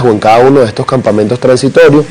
liderazgo en cada uno de estos campamentos transitorios,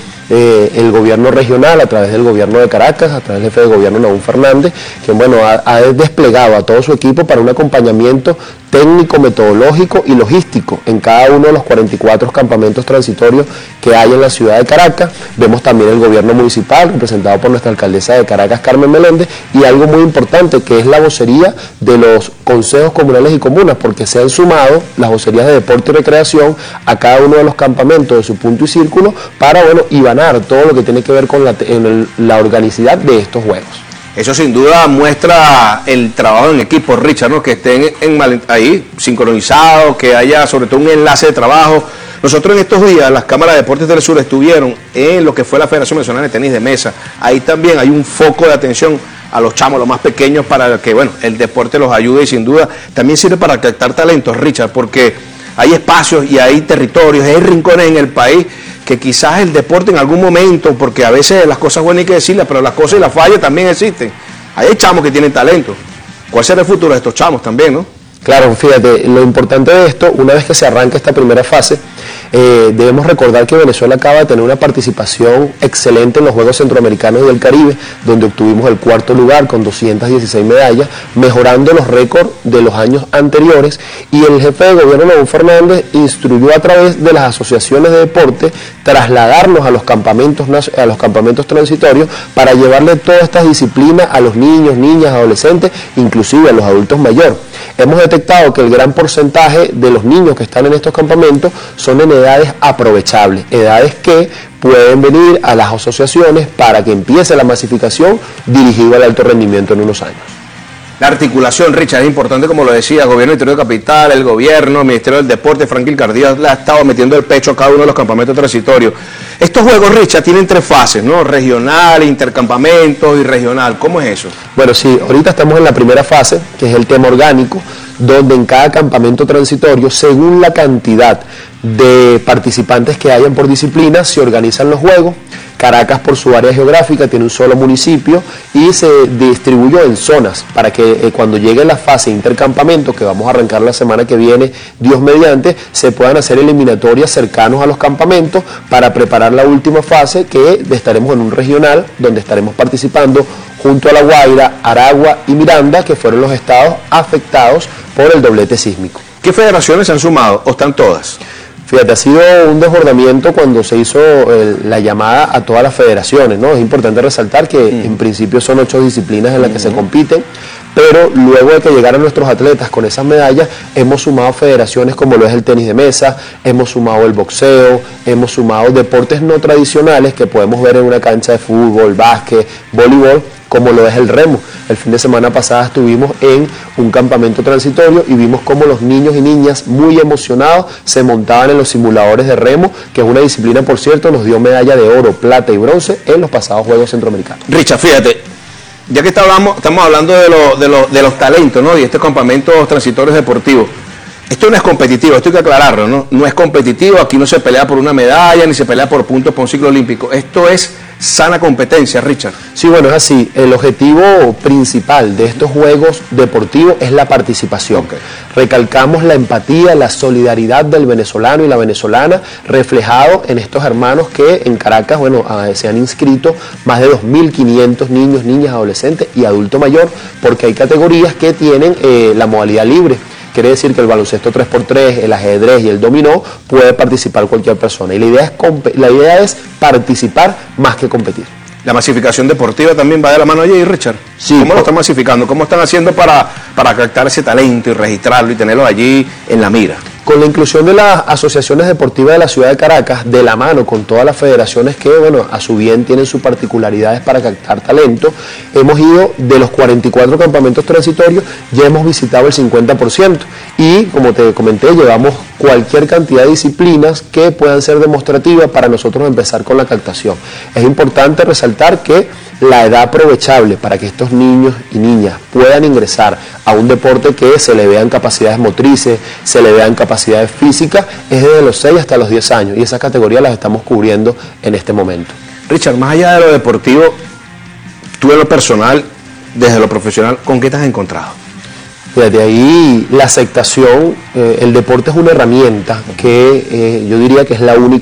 el gobierno regional a través del gobierno de Caracas, a través del jefe de gobierno Nahum Fernández, que bueno, ha desplegado a todo su equipo para un acompañamiento técnico, metodológico y logístico en cada uno de los 44 campamentos transitorios que hay en la ciudad de Caracas. Vemos también el gobierno municipal, representado por nuestra alcaldesa de Caracas, Carmen Meléndez, y algo muy importante, que es la vocería de los consejos comunales y comunas, porque se han sumado las vocerías de deporte y recreación a cada uno de los campamentos de su punto y círculo para, bueno, ibanar todo lo que tiene que ver con la organicidad de estos juegos. Eso sin duda muestra el trabajo en equipo, Richard, ¿no? Que estén ahí sincronizados, que haya sobre todo un enlace de trabajo. Nosotros en estos días, las cámaras de deportes del sur estuvieron en lo que fue la Federación Venezolana de Tenis de Mesa. Ahí también hay un foco de atención a los chamos, los más pequeños, para que, bueno, el deporte los ayude, y sin duda también sirve para captar talentos, Richard, porque hay espacios y hay territorios, hay rincones en el país que quizás el deporte en algún momento, porque a veces las cosas buenas hay que decirlas, pero las cosas y las fallas también existen. Hay chamos que tienen talento. ¿Cuál será el futuro de estos chamos también, no? Claro, fíjate, lo importante de esto, una vez que se arranca esta primera fase, debemos recordar que Venezuela acaba de tener una participación excelente en los Juegos Centroamericanos y del Caribe, donde obtuvimos el 4º lugar con 216 medallas, mejorando los récords de los años anteriores, y el jefe de gobierno Nahum Fernández instruyó a través de las asociaciones de deporte trasladarnos a los campamentos transitorios para llevarle todas estas disciplinas a los niños, niñas, adolescentes, inclusive a los adultos mayores. Hemos detectado que el gran porcentaje de los niños que están en estos campamentos son en edades aprovechables, edades que pueden venir a las asociaciones para que empiece la masificación dirigida al alto rendimiento en unos años. La articulación, Richard, es importante, como lo decía, Gobierno Interior de Capital, el Gobierno, el Ministerio del Deporte, Franklin Cardías le ha estado metiendo el pecho a cada uno de los campamentos transitorios. Estos juegos, Richard, tienen 3 fases, ¿no? Regional, intercampamentos y regional. ¿Cómo es eso? Bueno, sí, ahorita estamos en la primera fase, que es el tema orgánico, donde en cada campamento transitorio, según la cantidad de participantes que hayan por disciplina, se organizan los juegos. Caracas, por su área geográfica, tiene un solo municipio y se distribuyó en zonas para que cuando llegue la fase intercampamento, que vamos a arrancar la semana que viene, Dios mediante, se puedan hacer eliminatorias cercanos a los campamentos para preparar la última fase, que estaremos en un regional donde estaremos participando junto a La Guaira, Aragua y Miranda, que fueron los estados afectados por el doblete sísmico. ¿Qué federaciones se han sumado o están todas? Fíjate, ha sido un desbordamiento cuando se hizo la llamada a todas las federaciones, ¿no? Es importante resaltar que en principio son 8 disciplinas en las que se compiten, pero luego de que llegaran nuestros atletas con esas medallas, hemos sumado federaciones como lo es el tenis de mesa, hemos sumado el boxeo, hemos sumado deportes no tradicionales que podemos ver en una cancha de fútbol, básquet, voleibol, como lo es el remo. El fin de semana pasada estuvimos en un campamento transitorio y vimos cómo los niños y niñas muy emocionados se montaban en los simuladores de remo, que es una disciplina, por cierto, nos dio medalla de oro, plata y bronce en los pasados Juegos Centroamericanos. Richard, fíjate, ya que estamos hablando de los talentos, ¿no? Y estos campamentos transitorios deportivos. Esto no es competitivo, esto hay que aclararlo, ¿no? No es competitivo, aquí no se pelea por una medalla, ni se pelea por puntos para un ciclo olímpico. Esto es sana competencia, Richard. Sí, bueno, es así. El objetivo principal de estos juegos deportivos es la participación. Okay. Recalcamos la empatía, la solidaridad del venezolano y la venezolana, reflejado en estos hermanos que en Caracas, bueno, se han inscrito más de 2.500 niños, niñas, adolescentes y adulto mayor, porque hay categorías que tienen la modalidad libre. Quiere decir que el baloncesto 3x3, el ajedrez y el dominó puede participar cualquier persona. Y la idea es participar más que competir. La masificación deportiva también va de la mano allí, Richard. Sí, ¿Cómo lo están masificando? ¿Cómo están haciendo para captar ese talento y registrarlo y tenerlo allí en la mira? Con la inclusión de las asociaciones deportivas de la ciudad de Caracas, de la mano con todas las federaciones que, bueno, a su bien tienen sus particularidades para captar talento, hemos ido de los 44 campamentos transitorios, ya hemos visitado el 50%. Y, como te comenté, llevamos cualquier cantidad de disciplinas que puedan ser demostrativas para nosotros empezar con la captación. Es importante resaltar que la edad aprovechable para que estos niños y niñas puedan ingresar a un deporte que se le vean capacidades motrices, se le vean capacidades físicas, es desde los 6 hasta los 10 años, y esas categorías las estamos cubriendo en este momento. Richard, más allá de lo deportivo, tú en lo personal, desde lo profesional, ¿con qué te has encontrado? Fíjate, ahí la aceptación, el deporte es una herramienta que yo diría que es la única